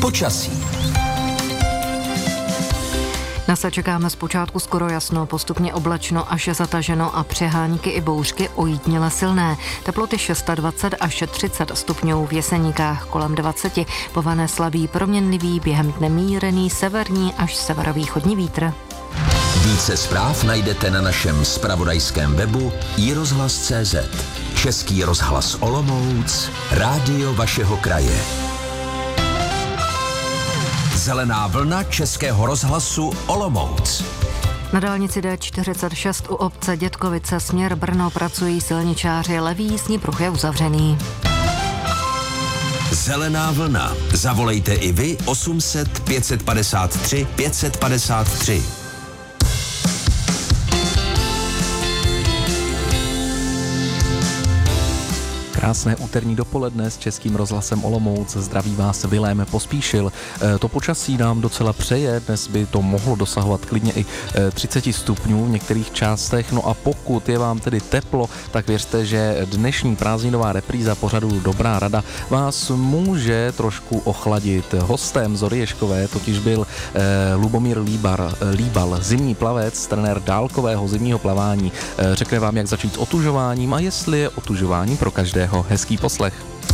Počasí. Dnes se čekáme zpočátku skoro jasno, postupně oblačno až zataženo a přehánky i bouřky ojítněle silné. Teploty 26 až 30 stupňů, v Jeseníkách kolem 20, pované slabý proměnlivý, během dne mírný severní až severovýchodní vítr. Více zpráv najdete na našem zpravodajském webu iRozhlas.cz. Český rozhlas Olomouc, rádio vašeho kraje. Zelená vlna Českého rozhlasu Olomouc. Na dálnici D46 u obce Dětkovice směr Brno pracují silničáři, levý jízdní pruh je uzavřený. Zelená vlna. Zavolejte i vy 800 553 553. Krásné úterní dopoledne s Českým rozhlasem Olomouc. Zdraví vás Vilém Pospíšil. To počasí nám docela přeje, dnes by to mohlo dosahovat klidně i 30 stupňů v některých částech. No a pokud je vám tedy teplo, tak věřte, že dnešní prázdninová repríza pořadu Dobrá rada vás může trošku ochladit. Hostem Zory Ježkové totiž byl Lubomír Líbal, zimní plavec, trenér dálkového zimního plavání. Řekne vám, jak začít s otužováním a jestli je otužování pro každého. Hezký poslech.